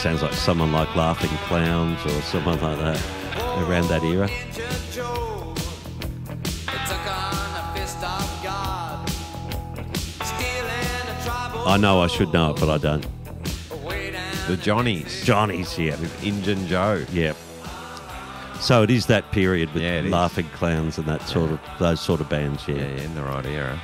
sounds like someone like Laughing Clowns or someone like that around that era. I know I should know it, but I don't. The Johnnies. Johnnies, yeah. With Injun Joe. Yeah. So it is that period with Yeah, it is. Laughing Clowns and that sort of those sort of bands, yeah. Yeah, in the right era.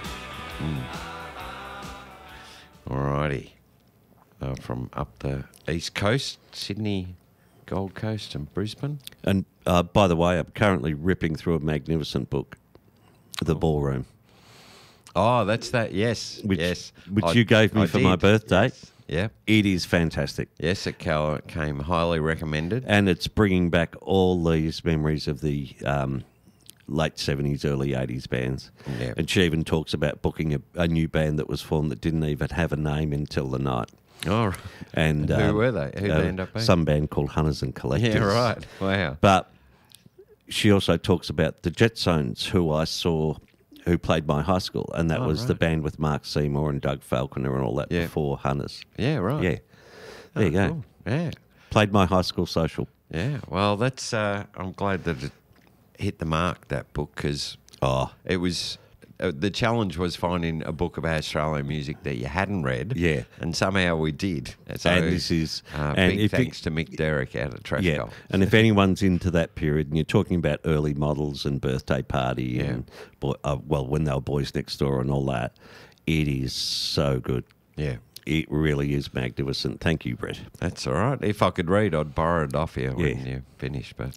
Alrighty. From up the East Coast, Sydney, Gold Coast and Brisbane. And by the way, I'm currently ripping through a magnificent book, The Ballroom, Oh, that's that, yes. which yes. you gave me I for my did. birthday. Yes. Yeah. It is fantastic. Yes, it came highly recommended. And it's bringing back all these memories of the late 70s, early 80s bands. Yeah. And she even talks about booking a new band that was formed that didn't even have a name until the night. Oh, right. And Who were they? Who'd they end up being? Some band called Hunters and Collectors. Yeah, right. Wow. But she also talks about the Jetsones, who I saw, who played my high school, and that was the band with Mark Seymour and Doug Falconer and all that before Hunters. Yeah, right. Yeah. There you go. Cool. Yeah. Played my high school social. Yeah. Well, that's. I'm glad that it hit the mark, that book, because it was. The challenge was finding a book about Australian music that you hadn't read. Yeah. And somehow we did. So, And this is- and big if thanks to Mick Derrick out at Trash Yeah, Gold. and if anyone's into that period, and you're talking about early models and Birthday Party and, when they were Boys Next Door and all that, it is so good. Yeah. It really is magnificent. Thank you, Brett. That's all right. If I could read, I'd borrow it off you when you finish, but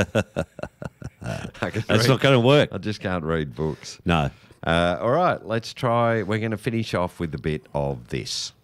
That's not going to work. I just can't read books. No. All right, let's try. We're going to finish off with a bit of this.